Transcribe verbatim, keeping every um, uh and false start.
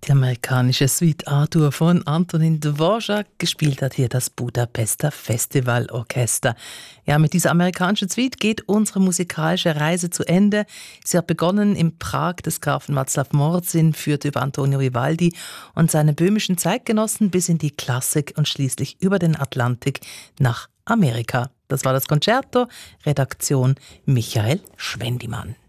Die amerikanische Suite Arthur von Antonin Dvorak, gespielt hat hier das Budapester Festivalorchester. Ja, mit dieser amerikanischen Suite geht unsere musikalische Reise zu Ende. Sie hat begonnen in Prag des Grafen Václav Morzin, führte über Antonio Vivaldi und seine böhmischen Zeitgenossen bis in die Klassik und schließlich über den Atlantik nach Amerika. Das war das Concerto, Redaktion Michael Schwendimann.